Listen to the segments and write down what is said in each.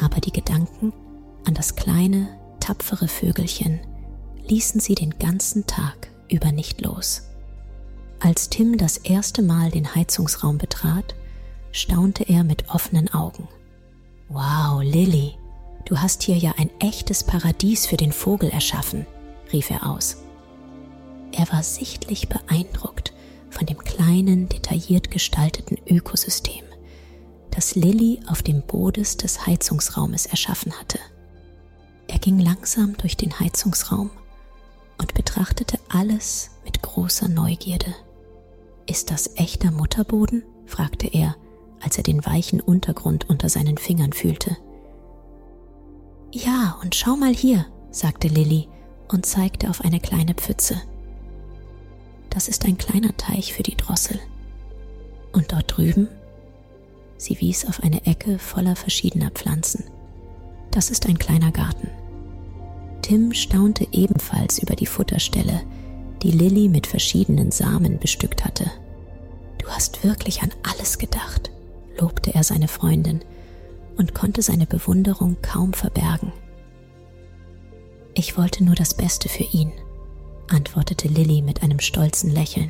Aber die Gedanken an das kleine, tapfere Vögelchen ließen sie den ganzen Tag über nicht los. Als Tim das erste Mal den Heizungsraum betrat, staunte er mit offenen Augen. »Wow, Lily, du hast hier ja ein echtes Paradies für den Vogel erschaffen«, rief er aus. Er war sichtlich beeindruckt von dem kleinen, detailliert gestalteten Ökosystem, das Lily auf dem Boden des Heizungsraumes erschaffen hatte. Er ging langsam durch den Heizungsraum und betrachtete alles mit großer Neugierde. »Ist das echter Mutterboden?« fragte er, als er den weichen Untergrund unter seinen Fingern fühlte. »Ja, und schau mal hier«, sagte Lily und zeigte auf eine kleine Pfütze. »Das ist ein kleiner Teich für die Drossel. Und dort drüben?« Sie wies auf eine Ecke voller verschiedener Pflanzen. »Das ist ein kleiner Garten.« Tim staunte ebenfalls über die Futterstelle, die Lily mit verschiedenen Samen bestückt hatte. »Du hast wirklich an alles gedacht«, lobte er seine Freundin und konnte seine Bewunderung kaum verbergen. »Ich wollte nur das Beste für ihn«, antwortete Lily mit einem stolzen Lächeln.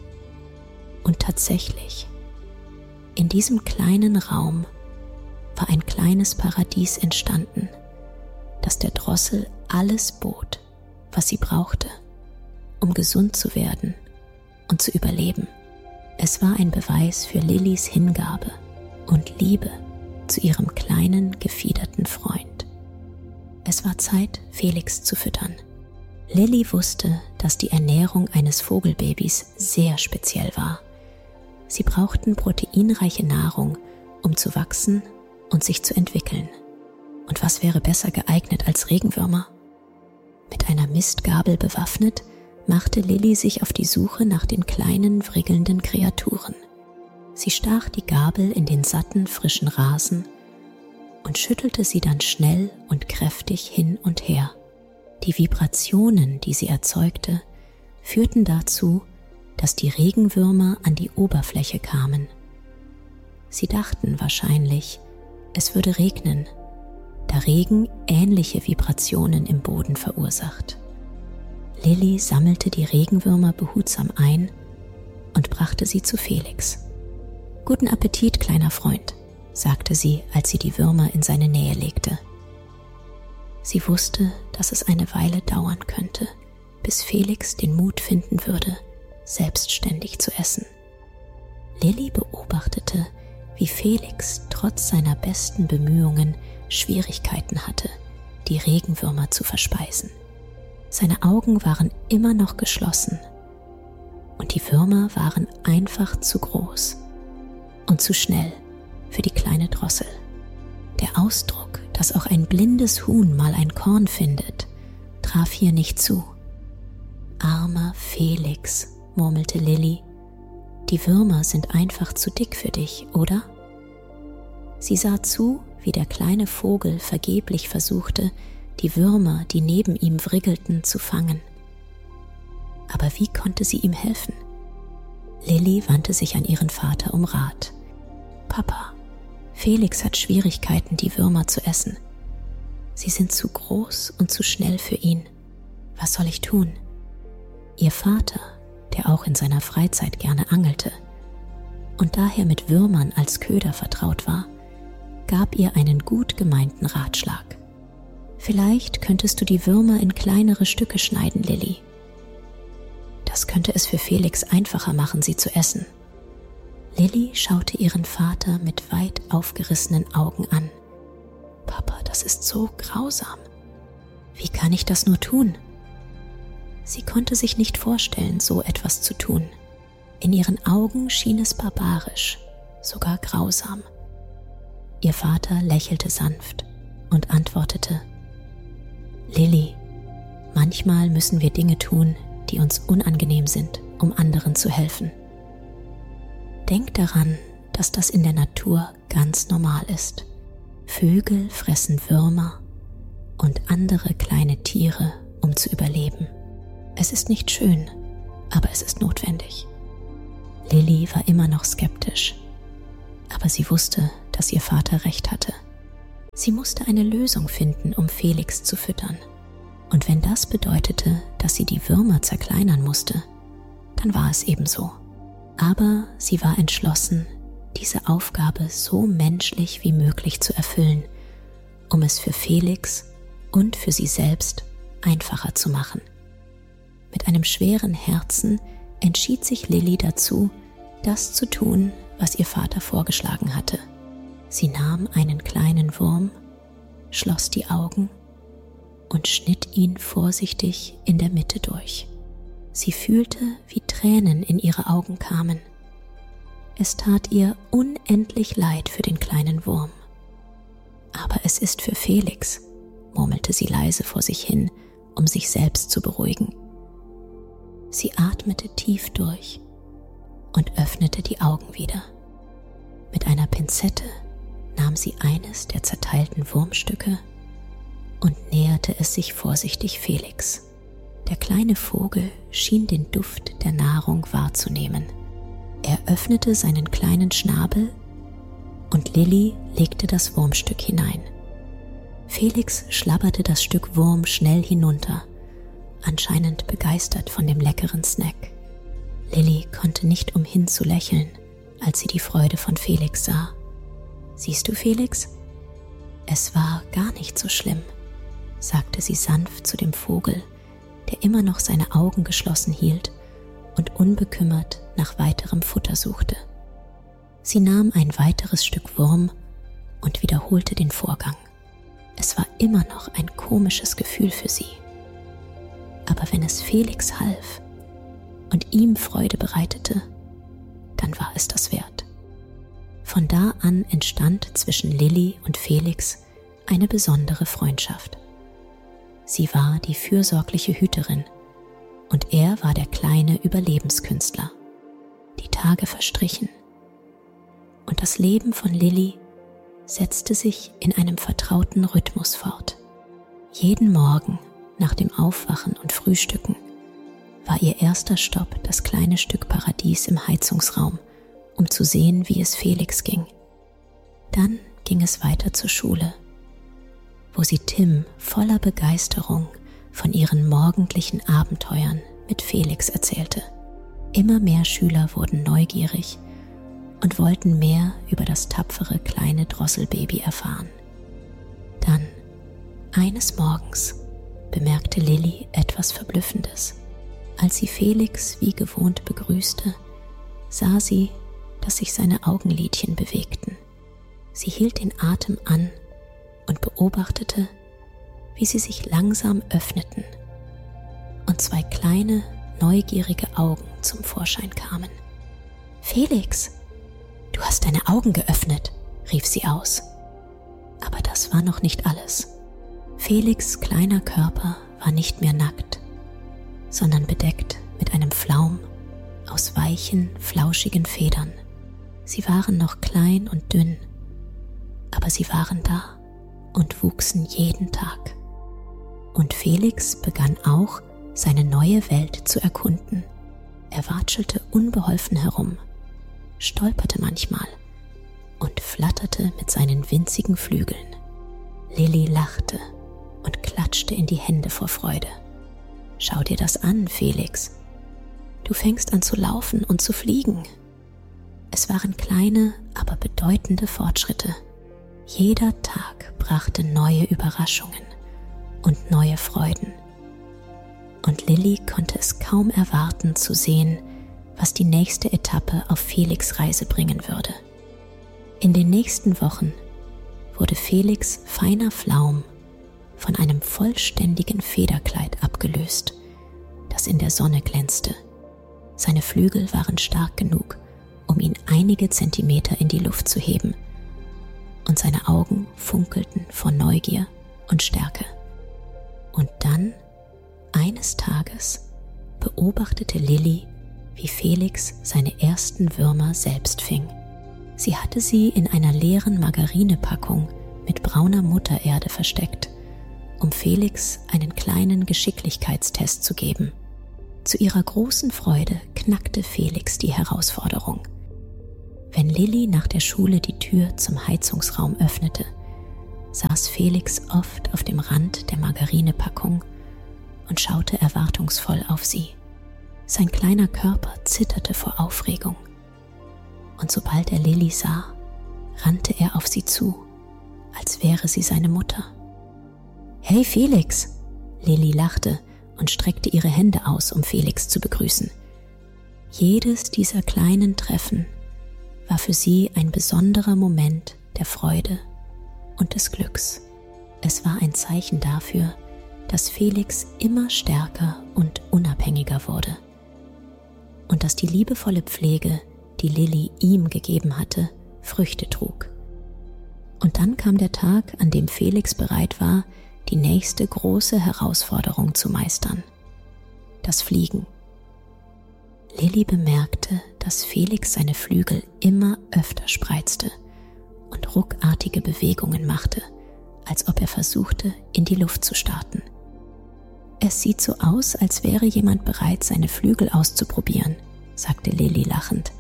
Und tatsächlich, in diesem kleinen Raum war ein kleines Paradies entstanden, das der Drossel alles bot, was sie brauchte, um gesund zu werden und zu überleben. Es war ein Beweis für Lillys Hingabe und Liebe zu ihrem kleinen, gefiederten Freund. Es war Zeit, Felix zu füttern. Lily wusste, dass die Ernährung eines Vogelbabys sehr speziell war. Sie brauchten proteinreiche Nahrung, um zu wachsen und sich zu entwickeln. Und was wäre besser geeignet als Regenwürmer? Mit einer Mistgabel bewaffnet, machte Lily sich auf die Suche nach den kleinen, wriggelnden Kreaturen. Sie stach die Gabel in den satten, frischen Rasen und schüttelte sie dann schnell und kräftig hin und her. Die Vibrationen, die sie erzeugte, führten dazu, dass die Regenwürmer an die Oberfläche kamen. Sie dachten wahrscheinlich, es würde regnen, da Regen ähnliche Vibrationen im Boden verursacht. Lily sammelte die Regenwürmer behutsam ein und brachte sie zu Felix. »Guten Appetit, kleiner Freund«, sagte sie, als sie die Würmer in seine Nähe legte. Sie wusste, dass es eine Weile dauern könnte, bis Felix den Mut finden würde, selbstständig zu essen. Lily beobachtete, wie Felix trotz seiner besten Bemühungen Schwierigkeiten hatte, die Regenwürmer zu verspeisen. Seine Augen waren immer noch geschlossen und die Würmer waren einfach zu groß und zu schnell für die kleine Drossel. Der Ausdruck, dass auch ein blindes Huhn mal ein Korn findet, traf hier nicht zu. »Armer Felix«, murmelte Lily, »die Würmer sind einfach zu dick für dich, oder?« Sie sah zu, wie der kleine Vogel vergeblich versuchte, die Würmer, die neben ihm wriggelten, zu fangen. Aber wie konnte sie ihm helfen? Lily wandte sich an ihren Vater um Rat. »Papa, Felix hat Schwierigkeiten, die Würmer zu essen. Sie sind zu groß und zu schnell für ihn. Was soll ich tun?« Ihr Vater, der auch in seiner Freizeit gerne angelte und daher mit Würmern als Köder vertraut war, gab ihr einen gut gemeinten Ratschlag. »Vielleicht könntest du die Würmer in kleinere Stücke schneiden, Lily. Das könnte es für Felix einfacher machen, sie zu essen.« Lily schaute ihren Vater mit weit aufgerissenen Augen an. »Papa, das ist so grausam. Wie kann ich das nur tun?« Sie konnte sich nicht vorstellen, so etwas zu tun. In ihren Augen schien es barbarisch, sogar grausam. Ihr Vater lächelte sanft und antwortete: »Lily, manchmal müssen wir Dinge tun, die uns unangenehm sind, um anderen zu helfen. Denk daran, dass das in der Natur ganz normal ist. Vögel fressen Würmer und andere kleine Tiere, um zu überleben. Es ist nicht schön, aber es ist notwendig.« Lily war immer noch skeptisch, aber sie wusste, dass ihr Vater recht hatte. Sie musste eine Lösung finden, um Felix zu füttern. Und wenn das bedeutete, dass sie die Würmer zerkleinern musste, dann war es ebenso. Aber sie war entschlossen, diese Aufgabe so menschlich wie möglich zu erfüllen, um es für Felix und für sie selbst einfacher zu machen. Mit einem schweren Herzen entschied sich Lilly dazu, das zu tun, was ihr Vater vorgeschlagen hatte. Sie nahm einen kleinen Wurm, schloss die Augen und schnitt ihn vorsichtig in der Mitte durch. Sie fühlte, wie Tränen in ihre Augen kamen. Es tat ihr unendlich leid für den kleinen Wurm. Aber es ist für Felix, murmelte sie leise vor sich hin, um sich selbst zu beruhigen. Sie atmete tief durch und öffnete die Augen wieder. Mit einer Pinzette nahm sie eines der zerteilten Wurmstücke und näherte es sich vorsichtig Felix. Der kleine Vogel schien den Duft der Nahrung wahrzunehmen. Er öffnete seinen kleinen Schnabel und Lilly legte das Wurmstück hinein. Felix schlabberte das Stück Wurm schnell hinunter, anscheinend begeistert von dem leckeren Snack. Lilly konnte nicht umhin zu lächeln, als sie die Freude von Felix sah. »Siehst du, Felix? Es war gar nicht so schlimm«, sagte sie sanft zu dem Vogel, der immer noch seine Augen geschlossen hielt und unbekümmert nach weiterem Futter suchte. Sie nahm ein weiteres Stück Wurm und wiederholte den Vorgang. Es war immer noch ein komisches Gefühl für sie. Aber wenn es Felix half und ihm Freude bereitete, dann war es das wert. Von da an entstand zwischen Lilly und Felix eine besondere Freundschaft. Sie war die fürsorgliche Hüterin und er war der kleine Überlebenskünstler. Die Tage verstrichen und das Leben von Lilly setzte sich in einem vertrauten Rhythmus fort. Jeden Morgen nach dem Aufwachen und Frühstücken war ihr erster Stopp das kleine Stück Paradies im Heizungsraum, um zu sehen, wie es Felix ging. Dann ging es weiter zur Schule, wo sie Tim voller Begeisterung von ihren morgendlichen Abenteuern mit Felix erzählte. Immer mehr Schüler wurden neugierig und wollten mehr über das tapfere kleine Drosselbaby erfahren. Dann, eines Morgens, bemerkte Lilly etwas Verblüffendes. Als sie Felix wie gewohnt begrüßte, sah sie, dass sich seine Augenlidchen bewegten. Sie hielt den Atem an und beobachtete, wie sie sich langsam öffneten und zwei kleine, neugierige Augen zum Vorschein kamen. »Felix, du hast deine Augen geöffnet«, rief sie aus. Aber das war noch nicht alles. Felix' kleiner Körper war nicht mehr nackt, sondern bedeckt mit einem Flaum aus weichen, flauschigen Federn. Sie waren noch klein und dünn, aber sie waren da und wuchsen jeden Tag. Und Felix begann auch, seine neue Welt zu erkunden. Er watschelte unbeholfen herum, stolperte manchmal und flatterte mit seinen winzigen Flügeln. Lilly lachte und klatschte in die Hände vor Freude. »Schau dir das an, Felix. Du fängst an zu laufen und zu fliegen.« Es waren kleine, aber bedeutende Fortschritte. Jeder Tag brachte neue Überraschungen und neue Freuden. Und Lilly konnte es kaum erwarten zu sehen, was die nächste Etappe auf Felix' Reise bringen würde. In den nächsten Wochen wurde Felix' feiner Flaum von einem vollständigen Federkleid abgelöst, das in der Sonne glänzte. Seine Flügel waren stark genug, um ihn einige Zentimeter in die Luft zu heben, und seine Augen funkelten vor Neugier und Stärke. Und dann, eines Tages, beobachtete Lilly, wie Felix seine ersten Würmer selbst fing. Sie hatte sie in einer leeren Margarinepackung mit brauner Muttererde versteckt, um Felix einen kleinen Geschicklichkeitstest zu geben. Zu ihrer großen Freude knackte Felix die Herausforderung. Wenn Lilly nach der Schule die Tür zum Heizungsraum öffnete, saß Felix oft auf dem Rand der Margarinepackung und schaute erwartungsvoll auf sie. Sein kleiner Körper zitterte vor Aufregung. Und sobald er Lilly sah, rannte er auf sie zu, als wäre sie seine Mutter. »Hey Felix!« Lilly lachte und streckte ihre Hände aus, um Felix zu begrüßen. Jedes dieser kleinen Treffen war für sie ein besonderer Moment der Freude und des Glücks. Es war ein Zeichen dafür, dass Felix immer stärker und unabhängiger wurde und dass die liebevolle Pflege, die Lilly ihm gegeben hatte, Früchte trug. Und dann kam der Tag, an dem Felix bereit war, die nächste große Herausforderung zu meistern: das Fliegen. Lilly bemerkte, dass Felix seine Flügel immer öfter spreizte und ruckartige Bewegungen machte, als ob er versuchte, in die Luft zu starten. »Es sieht so aus, als wäre jemand bereit, seine Flügel auszuprobieren«, sagte Lilly lachend.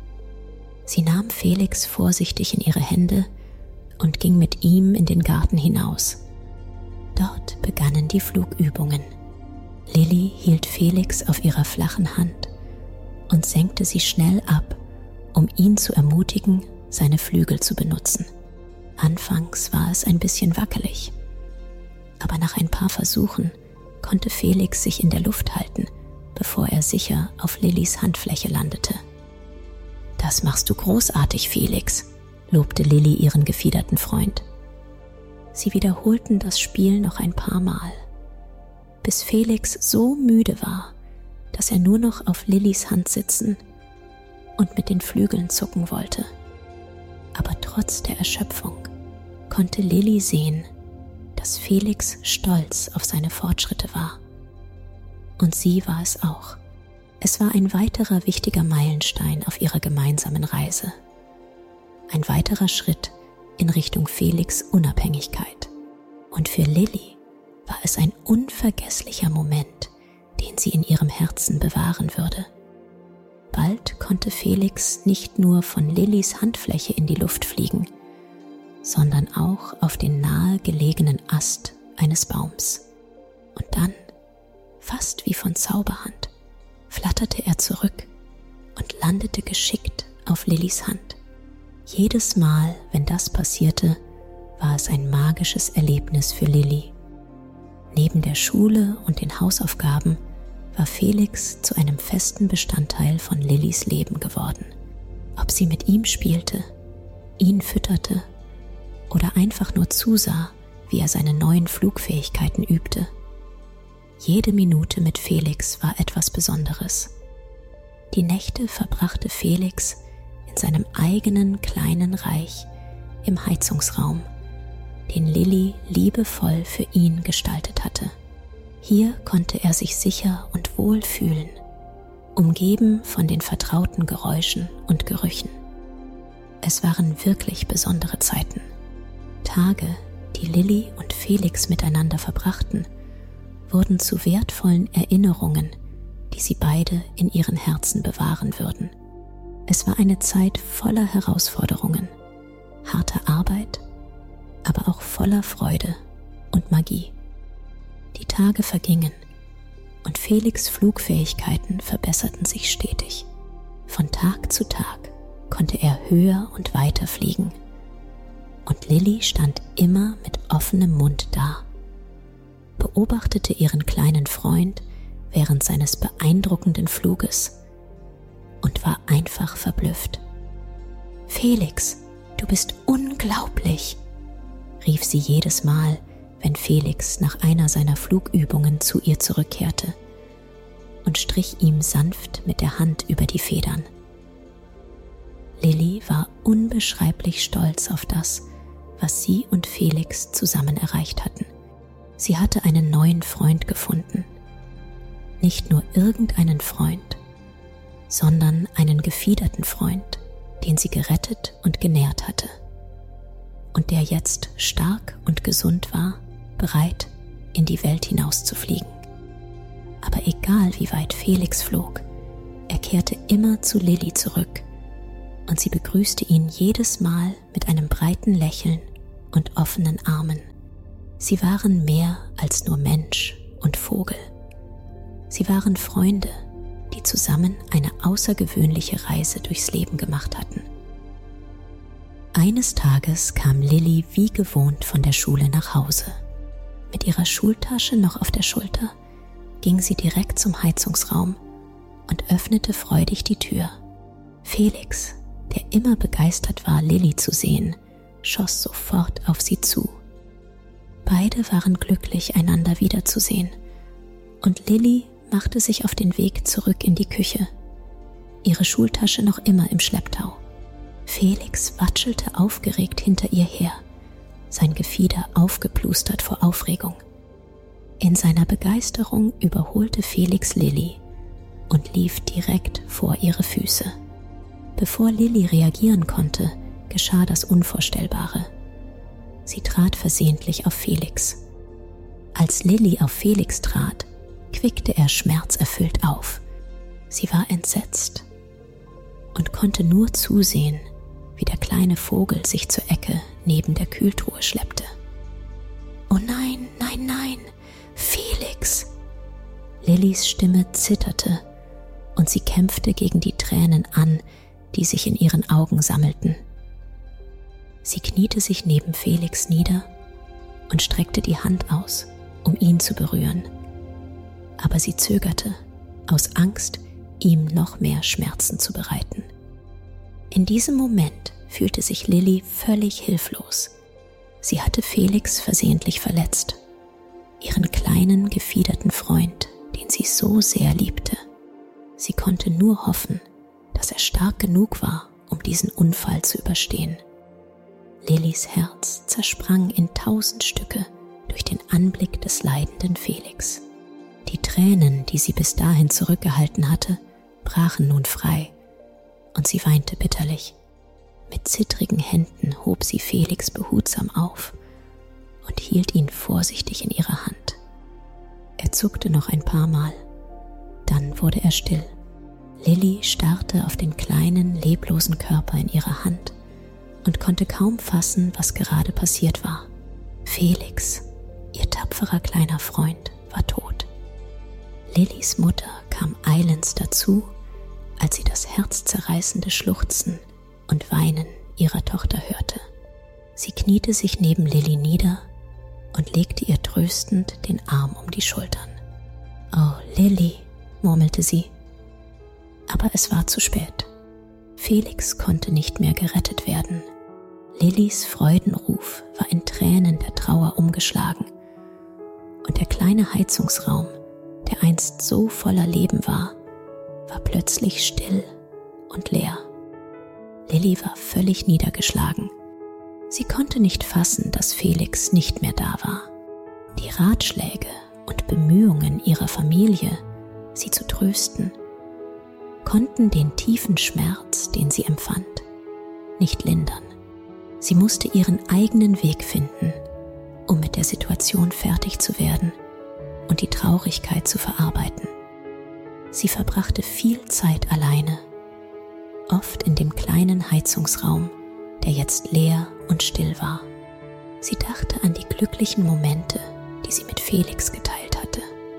Sie nahm Felix vorsichtig in ihre Hände und ging mit ihm in den Garten hinaus. Dort begannen die Flugübungen. Lilly hielt Felix auf ihrer flachen Hand und senkte sie schnell ab, um ihn zu ermutigen, seine Flügel zu benutzen. Anfangs war es ein bisschen wackelig, aber nach ein paar Versuchen konnte Felix sich in der Luft halten, bevor er sicher auf Lillys Handfläche landete. »Das machst du großartig, Felix«, lobte Lilly ihren gefiederten Freund. Sie wiederholten das Spiel noch ein paar Mal, bis Felix so müde war, dass er nur noch auf Lillys Hand sitzen und mit den Flügeln zucken wollte. Aber trotz der Erschöpfung konnte Lilly sehen, dass Felix stolz auf seine Fortschritte war. Und sie war es auch. Es war ein weiterer wichtiger Meilenstein auf ihrer gemeinsamen Reise. Ein weiterer Schritt in Richtung Felix' Unabhängigkeit. Und für Lilly war es ein unvergesslicher Moment, den sie in ihrem Herzen bewahren würde. Bald konnte Felix nicht nur von Lillys Handfläche in die Luft fliegen, sondern auch auf den nahe gelegenen Ast eines Baums. Und dann, fast wie von Zauberhand, flatterte er zurück und landete geschickt auf Lillys Hand. Jedes Mal, wenn das passierte, war es ein magisches Erlebnis für Lilly. Neben der Schule und den Hausaufgaben war Felix zu einem festen Bestandteil von Lillys Leben geworden. Ob sie mit ihm spielte, ihn fütterte oder einfach nur zusah, wie er seine neuen Flugfähigkeiten übte. Jede Minute mit Felix war etwas Besonderes. Die Nächte verbrachte Felix in seinem eigenen kleinen Reich im Heizungsraum, den Lilly liebevoll für ihn gestaltet hatte. Hier konnte er sich sicher und wohl fühlen, umgeben von den vertrauten Geräuschen und Gerüchen. Es waren wirklich besondere Zeiten. Tage, die Lilly und Felix miteinander verbrachten, wurden zu wertvollen Erinnerungen, die sie beide in ihren Herzen bewahren würden. Es war eine Zeit voller Herausforderungen, harter Arbeit, aber auch voller Freude und Magie. Die Tage vergingen und Felix' Flugfähigkeiten verbesserten sich stetig. Von Tag zu Tag konnte er höher und weiter fliegen. Und Lilly stand immer mit offenem Mund da, beobachtete ihren kleinen Freund während seines beeindruckenden Fluges und war einfach verblüfft. »Felix, du bist unglaublich«, rief sie jedes Mal, wenn Felix nach einer seiner Flugübungen zu ihr zurückkehrte und strich ihm sanft mit der Hand über die Federn. Lilly war unbeschreiblich stolz auf das, was sie und Felix zusammen erreicht hatten. Sie hatte einen neuen Freund gefunden. Nicht nur irgendeinen Freund, sondern einen gefiederten Freund, den sie gerettet und genährt hatte. Und der jetzt stark und gesund war, bereit, in die Welt hinauszufliegen. Aber egal wie weit Felix flog, er kehrte immer zu Lilly zurück und sie begrüßte ihn jedes Mal mit einem breiten Lächeln und offenen Armen. Sie waren mehr als nur Mensch und Vogel. Sie waren Freunde, die zusammen eine außergewöhnliche Reise durchs Leben gemacht hatten. Eines Tages kam Lily wie gewohnt von der Schule nach Hause. Mit ihrer Schultasche noch auf der Schulter ging sie direkt zum Heizungsraum und öffnete freudig die Tür. Felix, der immer begeistert war, Lily zu sehen, schoss sofort auf sie zu. Beide waren glücklich, einander wiederzusehen, und Lily machte sich auf den Weg zurück in die Küche, ihre Schultasche noch immer im Schlepptau. Felix watschelte aufgeregt hinter ihr her, sein Gefieder aufgeplustert vor Aufregung. In seiner Begeisterung überholte Felix Lily und lief direkt vor ihre Füße. Bevor Lily reagieren konnte, geschah das Unvorstellbare. Sie trat versehentlich auf Felix. Als Lily auf Felix trat, quickte er schmerzerfüllt auf. Sie war entsetzt und konnte nur zusehen, wie der kleine Vogel sich zur Ecke neben der Kühltruhe schleppte. »Oh nein, nein, nein, Felix!« Lillys Stimme zitterte und sie kämpfte gegen die Tränen an, die sich in ihren Augen sammelten. Sie kniete sich neben Felix nieder und streckte die Hand aus, um ihn zu berühren. Aber sie zögerte, aus Angst, ihm noch mehr Schmerzen zu bereiten. In diesem Moment fühlte sich Lily völlig hilflos. Sie hatte Felix versehentlich verletzt, ihren kleinen, gefiederten Freund, den sie so sehr liebte. Sie konnte nur hoffen, dass er stark genug war, um diesen Unfall zu überstehen. Lillys Herz zersprang in 1000 Stücke durch den Anblick des leidenden Felix. Die Tränen, die sie bis dahin zurückgehalten hatte, brachen nun frei, und sie weinte bitterlich. Mit zittrigen Händen hob sie Felix behutsam auf und hielt ihn vorsichtig in ihrer Hand. Er zuckte noch ein paar Mal, dann wurde er still. Lily starrte auf den kleinen, leblosen Körper in ihrer Hand und konnte kaum fassen, was gerade passiert war. Felix, ihr tapferer kleiner Freund, war tot. Lillys Mutter kam eilends dazu, als sie das herzzerreißende Schluchzen und Weinen ihrer Tochter hörte. Sie kniete sich neben Lily nieder und legte ihr tröstend den Arm um die Schultern. »Oh, Lily«, murmelte sie. Aber es war zu spät. Felix konnte nicht mehr gerettet werden. Lillys Freudenruf war in Tränen der Trauer umgeschlagen, und der kleine Heizungsraum, der einst so voller Leben war plötzlich still und leer. Lily war völlig niedergeschlagen. Sie konnte nicht fassen, dass Felix nicht mehr da war. Die Ratschläge und Bemühungen ihrer Familie, sie zu trösten, konnten den tiefen Schmerz, den sie empfand, nicht lindern. Sie musste ihren eigenen Weg finden, um mit der Situation fertig zu werden und die Traurigkeit zu verarbeiten. Sie verbrachte viel Zeit alleine, oft in dem kleinen Heizungsraum, der jetzt leer und still war. Sie dachte an die glücklichen Momente, die sie mit Felix geteilt hatte,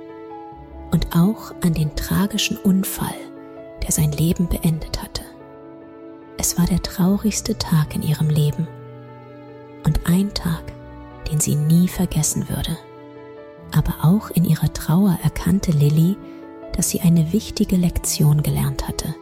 und auch an den tragischen Unfall, der sein Leben beendet hatte. Es war der traurigste Tag in ihrem Leben und ein Tag, den sie nie vergessen würde. Aber auch in ihrer Trauer erkannte Lily, dass sie eine wichtige Lektion gelernt hatte.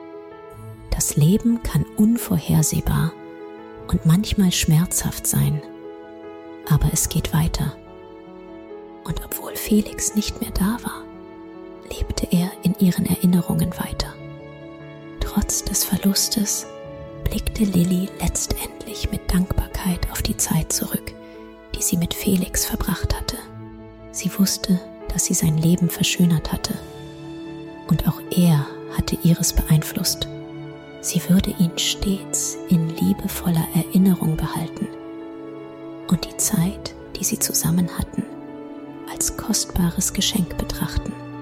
Das Leben kann unvorhersehbar und manchmal schmerzhaft sein, aber es geht weiter. Und obwohl Felix nicht mehr da war, lebte er in ihren Erinnerungen weiter. Trotz des Verlustes blickte Lily letztendlich mit Dankbarkeit auf die Zeit zurück, die sie mit Felix verbracht hatte. Sie wusste, dass sie sein Leben verschönert hatte, und auch er hatte ihres beeinflusst. Sie würde ihn stets in liebevoller Erinnerung behalten und die Zeit, die sie zusammen hatten, als kostbares Geschenk betrachten.